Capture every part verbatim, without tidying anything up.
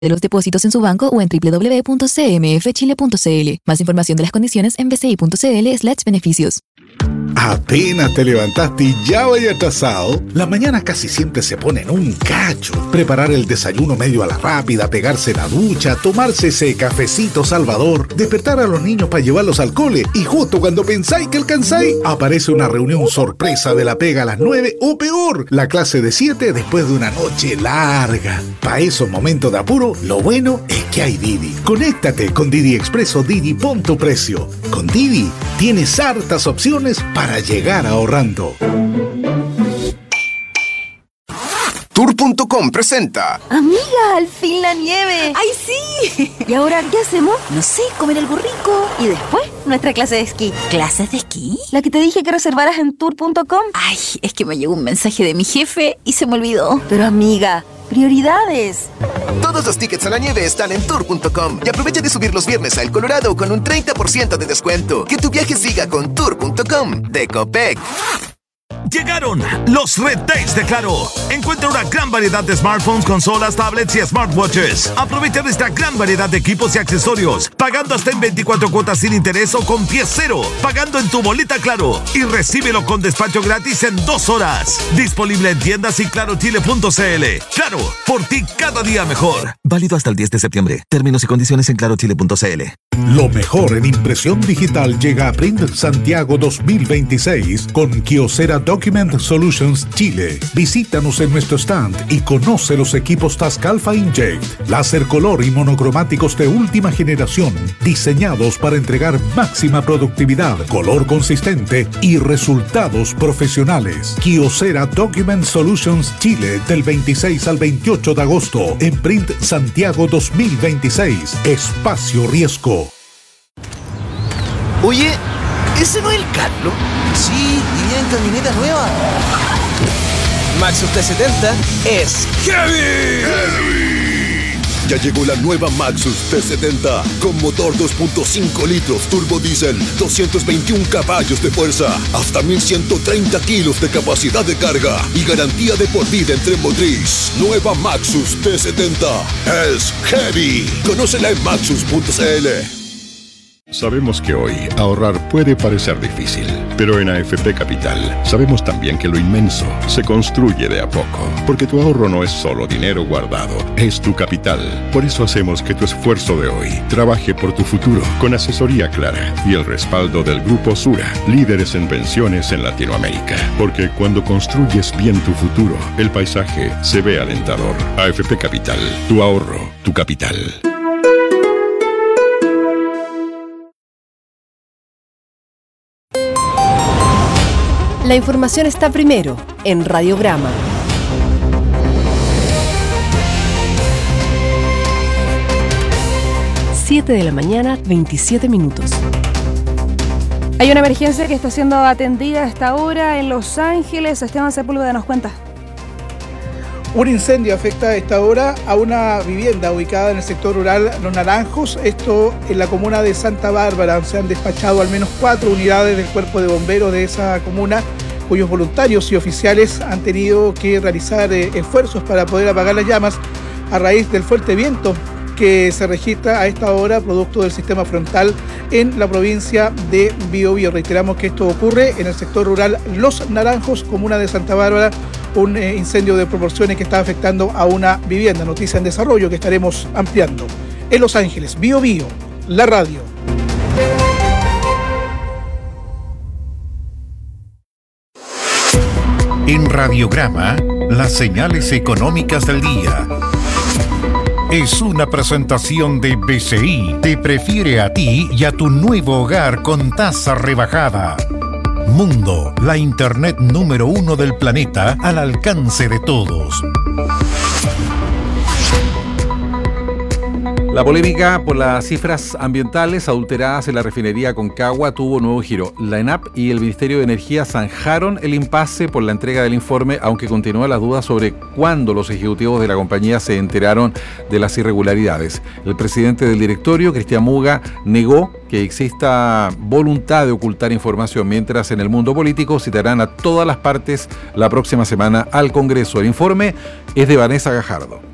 de los depósitos en su banco o en doble u doble u doble u punto c m f chile punto c l. Más información de las condiciones en b c i punto c l slash beneficios. Apenas te levantaste y ya vaya atrasado. Las mañanas casi siempre se ponen un cacho. Preparar el desayuno medio a la rápida, pegarse la ducha, tomarse ese cafecito salvador, despertar a los niños para llevarlos al cole y justo cuando pensáis que alcanzáis, aparece una reunión sorpresa de la pega a las nueve o peor, la clase de siete después de una noche larga. Para esos momentos de apuro, lo bueno es que hay Didi. Conéctate con Didi Expreso Didi Punto Precio. Con Didi tienes hartas opciones para llegar ahorrando. Tour punto com presenta. Amiga, al fin la nieve. ¡Ay, sí! ¿Y ahora qué hacemos? No sé, comer algo rico. Y después, nuestra clase de esquí. ¿Clases de esquí? La que te dije que reservaras en tour punto com. Ay, es que me llegó un mensaje de mi jefe y se me olvidó. Pero amiga, prioridades. Todos los tickets a la nieve están en tour punto com y aprovecha de subir los viernes a El Colorado con un treinta por ciento de descuento. Que tu viaje siga con tour punto com de Copec. Llegaron los Red Days de Claro. Encuentra una gran variedad de smartphones, consolas, tablets y smartwatches. Aprovecha de esta gran variedad de equipos y accesorios, pagando hasta en veinticuatro cuotas sin interés o con pie cero, pagando en tu boleta Claro y recíbelo con despacho gratis en dos horas. Disponible en tiendas y claro chile punto c l. Claro, por ti cada día mejor. Válido hasta el diez de septiembre. Términos y condiciones en claro chile punto c l. Lo mejor en impresión digital llega a Print Santiago dos mil veintiséis con Kyocera Document Solutions Chile. Visítanos en nuestro stand y conoce los equipos Task Alpha Inkjet, láser color y monocromáticos de última generación, diseñados para entregar máxima productividad, color consistente y resultados profesionales. Kyocera Document Solutions Chile del veintiséis al veintiocho de agosto en Print Santiago dos mil veintiséis. Espacio Riesgo. Oye, ¿ese no es el Carlos? Sí, iría en camioneta nueva. Maxus T setenta es heavy. ¡Heavy! Ya llegó la nueva Maxus T setenta con motor dos punto cinco litros turbo diésel, doscientos veintiún caballos de fuerza, hasta mil ciento treinta kilos de capacidad de carga y garantía de por vida en tren motriz. Nueva Maxus T setenta es heavy. Conócela en maxus punto c l. Sabemos que hoy ahorrar puede parecer difícil, pero en A F P Capital sabemos también que lo inmenso se construye de a poco, porque tu ahorro no es solo dinero guardado, es tu capital. Por eso hacemos que tu esfuerzo de hoy trabaje por tu futuro, con asesoría clara y el respaldo del Grupo Sura, líderes en pensiones en Latinoamérica. Porque cuando construyes bien tu futuro, el paisaje se ve alentador. A F P Capital, tu ahorro, tu capital. La información está primero en Radiograma. siete de la mañana, veintisiete minutos. Hay una emergencia que está siendo atendida a esta hora en Los Ángeles. Esteban Sepúlveda nos cuenta. Un incendio afecta a esta hora a una vivienda ubicada en el sector rural Los Naranjos, esto en la comuna de Santa Bárbara. Se han despachado al menos cuatro unidades del cuerpo de bomberos de esa comuna, cuyos voluntarios y oficiales han tenido que realizar eh, esfuerzos para poder apagar las llamas a raíz del fuerte viento que se registra a esta hora producto del sistema frontal en la provincia de Biobío. Reiteramos que esto ocurre en el sector rural Los Naranjos, comuna de Santa Bárbara, un eh, incendio de proporciones que está afectando a una vivienda. Noticia en desarrollo que estaremos ampliando. En Los Ángeles, Biobío, la radio. En Radiograma, las señales económicas del día. Es una presentación de B C I. Te prefiere a ti y a tu nuevo hogar con tasa rebajada. Mundo, la internet número uno del planeta al alcance de todos. La polémica por las cifras ambientales adulteradas en la refinería Aconcagua tuvo nuevo giro. La ENAP y el Ministerio de Energía zanjaron el impasse por la entrega del informe, aunque continúan las dudas sobre cuándo los ejecutivos de la compañía se enteraron de las irregularidades. El presidente del directorio, Cristian Muga, negó que exista voluntad de ocultar información, mientras en el mundo político citarán a todas las partes la próxima semana al Congreso. El informe es de Vanessa Gajardo.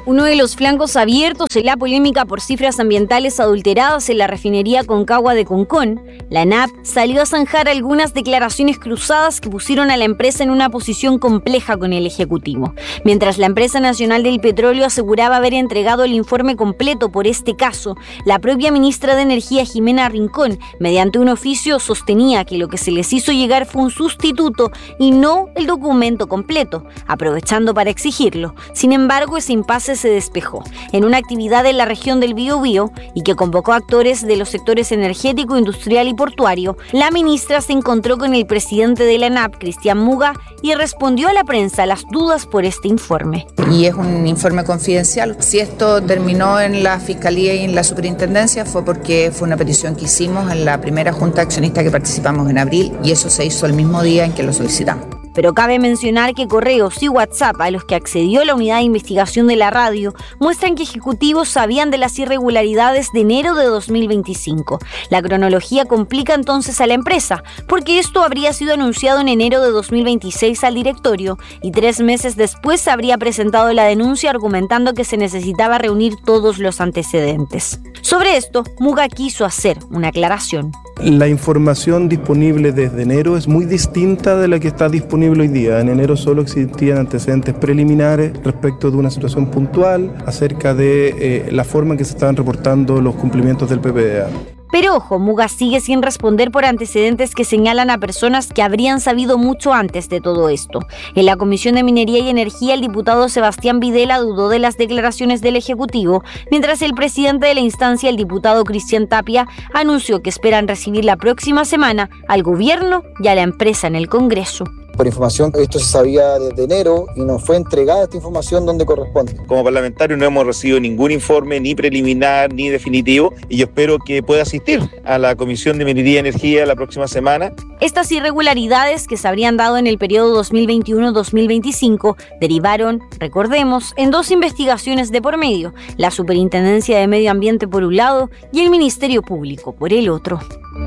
Uno de los flancos abiertos en la polémica por cifras ambientales adulteradas en la refinería Concagua de Concón, la ANAP salió a zanjar algunas declaraciones cruzadas que pusieron a la empresa en una posición compleja con el Ejecutivo. Mientras la empresa nacional del petróleo aseguraba haber entregado el informe completo por este caso, la propia ministra de Energía, Jimena Rincón, mediante un oficio sostenía que lo que se les hizo llegar fue un sustituto y no el documento completo, aprovechando para exigirlo. Sin embargo, ese impasse se despejó en una actividad en la región del Biobío y que convocó a actores de los sectores energético, industrial y portuario. La ministra se encontró con el presidente de la ANAP, Cristian Muga, y respondió a la prensa las dudas por este informe. Y es un informe confidencial. Si esto terminó en la Fiscalía y en la Superintendencia fue porque fue una petición que hicimos en la primera junta accionista que participamos en abril y eso se hizo el mismo día en que lo solicitamos. Pero cabe mencionar que correos y WhatsApp a los que accedió la unidad de investigación de la radio muestran que ejecutivos sabían de las irregularidades de enero de dos mil veinticinco. La cronología complica entonces a la empresa, porque esto habría sido anunciado en enero de dos mil veintiséis al directorio y tres meses después se habría presentado la denuncia argumentando que se necesitaba reunir todos los antecedentes. Sobre esto, Muga quiso hacer una aclaración. La información disponible desde enero es muy distinta de la que está disponible hoy día. En enero solo existían antecedentes preliminares respecto de una situación puntual acerca de eh, la forma en que se estaban reportando los cumplimientos del P P D A. Pero ojo, Muga sigue sin responder por antecedentes que señalan a personas que habrían sabido mucho antes de todo esto. En la Comisión de Minería y Energía, el diputado Sebastián Videla dudó de las declaraciones del Ejecutivo, mientras el presidente de la instancia, el diputado Cristian Tapia, anunció que esperan recibir la próxima semana al gobierno y a la empresa en el Congreso. Por información, esto se sabía desde enero y nos fue entregada esta información donde corresponde. Como parlamentario no hemos recibido ningún informe, ni preliminar, ni definitivo, y yo espero que pueda asistir a la Comisión de Minería y Energía la próxima semana. Estas irregularidades que se habrían dado en el periodo dos mil veintiuno dos mil veinticinco derivaron, recordemos, en dos investigaciones de por medio, la Superintendencia de Medio Ambiente por un lado y el Ministerio Público por el otro.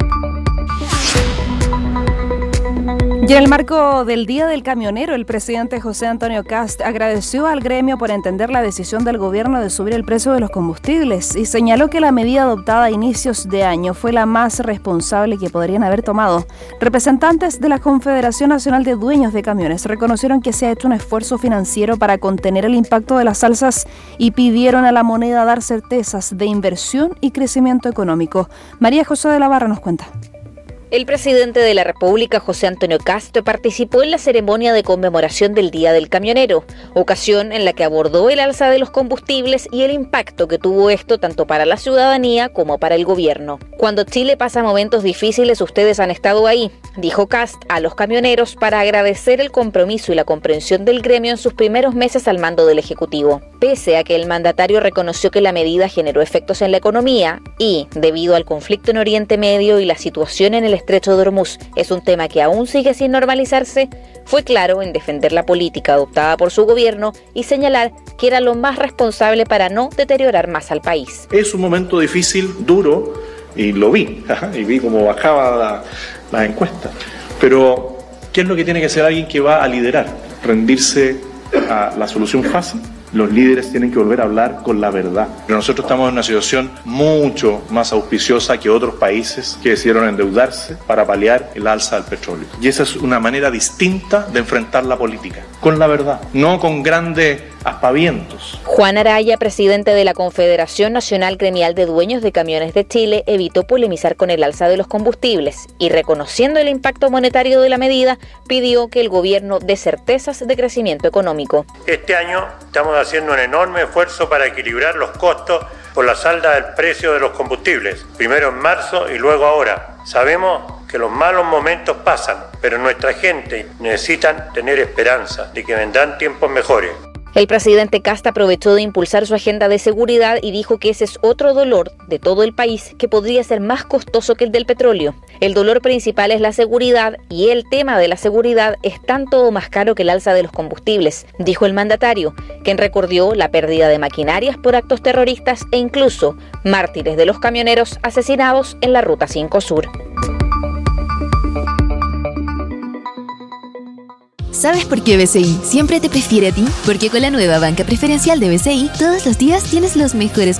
Y en el marco del Día del Camionero, el presidente José Antonio Kast agradeció al gremio por entender la decisión del gobierno de subir el precio de los combustibles y señaló que la medida adoptada a inicios de año fue la más responsable que podrían haber tomado. Representantes de la Confederación Nacional de Dueños de Camiones reconocieron que se ha hecho un esfuerzo financiero para contener el impacto de las alzas y pidieron a la moneda dar certezas de inversión y crecimiento económico. María José de la Barra nos cuenta. El presidente de la República, José Antonio Kast, participó en la ceremonia de conmemoración del Día del Camionero, ocasión en la que abordó el alza de los combustibles y el impacto que tuvo esto tanto para la ciudadanía como para el gobierno. Cuando Chile pasa momentos difíciles, ustedes han estado ahí, dijo Kast a los camioneros para agradecer el compromiso y la comprensión del gremio en sus primeros meses al mando del Ejecutivo. Pese a que el mandatario reconoció que la medida generó efectos en la economía y, debido al conflicto en Oriente Medio y la situación en el Estrecho de Hormuz es un tema que aún sigue sin normalizarse, fue claro en defender la política adoptada por su gobierno y señalar que era lo más responsable para no deteriorar más al país. Es un momento difícil, duro, y lo vi, y vi cómo bajaba la, la encuesta. Pero, ¿qué es lo que tiene que hacer alguien que va a liderar? ¿Rendirse a la solución fácil? Los líderes tienen que volver a hablar con la verdad. Pero nosotros estamos en una situación mucho más auspiciosa que otros países que decidieron endeudarse para paliar el alza del petróleo. Y esa es una manera distinta de enfrentar la política, con la verdad, no con grandes aspavientos. Juan Araya, presidente de la Confederación Nacional Gremial de Dueños de Camiones de Chile, evitó polemizar con el alza de los combustibles y, reconociendo el impacto monetario de la medida, pidió que el gobierno dé certezas de crecimiento económico. Este año estamos haciendo un enorme esfuerzo para equilibrar los costos por la salda del precio de los combustibles, primero en marzo y luego ahora. Sabemos que los malos momentos pasan, pero nuestra gente necesita tener esperanza de que vendrán tiempos mejores. El presidente Kast aprovechó de impulsar su agenda de seguridad y dijo que ese es otro dolor de todo el país que podría ser más costoso que el del petróleo. El dolor principal es la seguridad y el tema de la seguridad es tanto o más caro que el alza de los combustibles, dijo el mandatario, quien recordó la pérdida de maquinarias por actos terroristas e incluso mártires de los camioneros asesinados en la Ruta cinco Sur. ¿Sabes por qué B C I siempre te prefiere a ti? Porque con la nueva banca preferencial de B C I, todos los días tienes los mejores